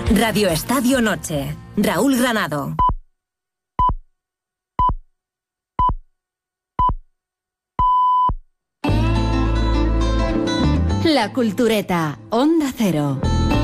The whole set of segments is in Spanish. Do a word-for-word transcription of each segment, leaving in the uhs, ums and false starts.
Radio Estadio Noche. Raúl Granado. La Cultureta, Onda Cero.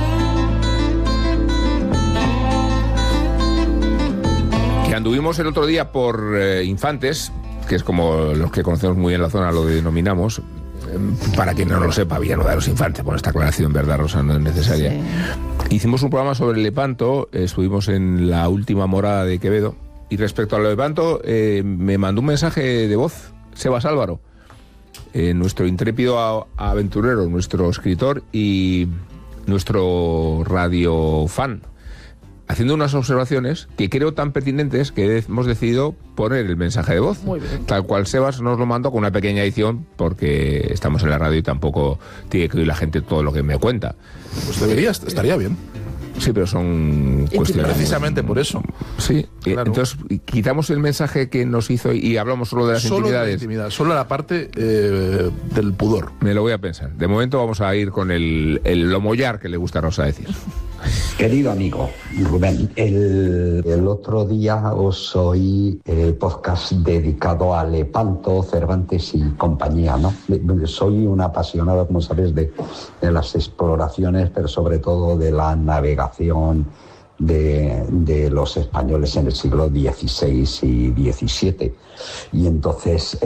Que anduvimos el otro día por eh, Infantes, que es como los que conocemos muy bien la zona lo denominamos. Eh, para quien no lo sepa, Villanueva de los Infantes, por esta aclaración, ¿verdad, Rosa? No es necesaria. Sí. Hicimos un programa sobre el Lepanto, eh, estuvimos en la última morada de Quevedo, y respecto al Lepanto, eh, me mandó un mensaje de voz Sebas Álvaro, eh, nuestro intrépido a, aventurero, nuestro escritor y nuestro radio fan, haciendo unas observaciones que creo tan pertinentes que hemos decidido poner el mensaje de voz. Muy bien. Tal cual Sebas nos lo mandó con una pequeña edición, porque estamos en la radio y tampoco tiene que oír la gente todo lo que me cuenta. Pues debería, estaría bien. Sí, pero son cuestiones... Precisamente por eso. Sí, claro. Entonces quitamos el mensaje que nos hizo y hablamos solo de las solo intimidades. De la intimidad, solo la parte eh, del pudor. Me lo voy a pensar. De momento vamos a ir con el, el lomollar que le gusta a Rosa decir. Querido amigo Rubén, el, el otro día os oí el podcast dedicado a Lepanto, Cervantes y compañía, ¿no? Soy un apasionado, como sabes, de, de las exploraciones, pero sobre todo de la navegación de, de los españoles en el siglo dieciséis y diecisiete. Y entonces